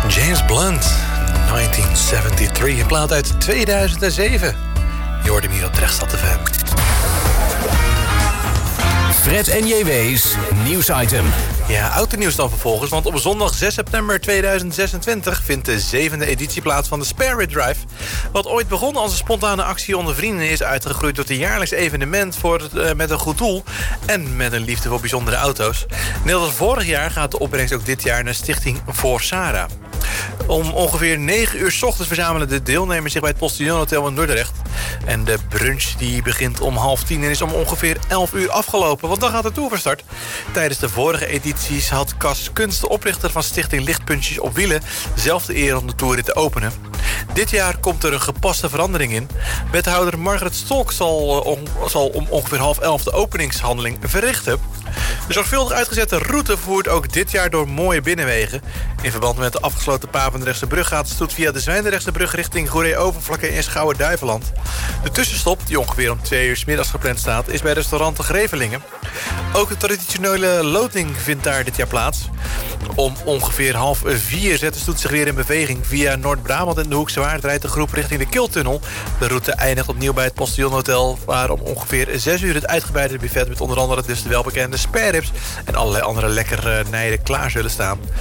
James Blunt, 1973, een plaat uit 2007. Je hoort hem hier op Drechtstad FM. Fred en JW's nieuwsitem. Ja, autonieuws dan vervolgens, want op zondag 6 september 2026 vindt de 7e editie plaats van de Spare Rib Drive. Wat ooit begon als een spontane actie onder vrienden is uitgegroeid tot een jaarlijks evenement met een goed doel en met een liefde voor bijzondere auto's. Net als vorig jaar gaat de opbrengst ook dit jaar naar Stichting Voor Sarah. Om ongeveer 9 uur 's ochtends verzamelen de deelnemers zich bij het Postillon Hotel in Dordrecht. En de brunch die begint om 9:30 en is om ongeveer 11 uur afgelopen, want dan gaat de tour van start. Tijdens de vorige edities had Cas Kunst, de oprichter van Stichting Lichtpuntjes op Wielen, zelf de eer om de toerrit te openen. Dit jaar komt er een gepaste verandering in. Wethouder Margaret Stolk zal om ongeveer 10:30 de openingshandeling verrichten. De zorgvuldig uitgezette route voert ook dit jaar door mooie binnenwegen. In verband met de afgesloten Papendrechtse brug gaat de stoet via de Zwijndrechtse brug richting Goeree-Overvlakke en Schouwen-Duiveland. De tussenstop, die ongeveer om 2 uur 's middags gepland staat, is bij restaurant De Grevelingen. Ook de traditionele loting vindt daar dit jaar plaats. Om ongeveer 3:30 zet de stoet zich weer in beweging. Via Noord-Brabant en de Hoekse Waard rijdt de groep richting de Kiltunnel. De route eindigt opnieuw bij het Postillon Hotel, waar om ongeveer 6 uur het uitgebreide buffet met onder andere dus de welbekende spare ribs en allerlei andere lekkernijden klaar zullen staan.